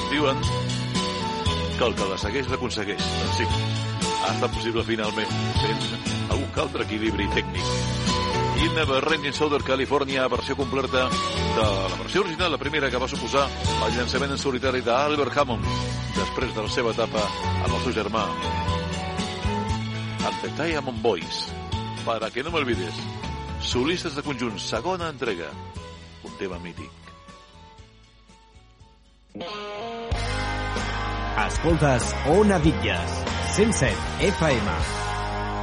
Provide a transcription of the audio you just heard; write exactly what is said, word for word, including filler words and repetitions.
Diuen que el que la segueix l'aconsegueix. Doncs sí, ha estat possible finalment, fent algun que altre equilibri tècnic. In Never Rain in Southern California, versió completa de la versió original, la primera que va suposar el llançament en solitari d'Albert Hammond, després de la seva etapa amb el seu germà. And the Diamond Boys, para que no m'olvides, solistes de conjunt, segona entrega, un tema mític. Escoltes Ona Bitlles, cent set F M.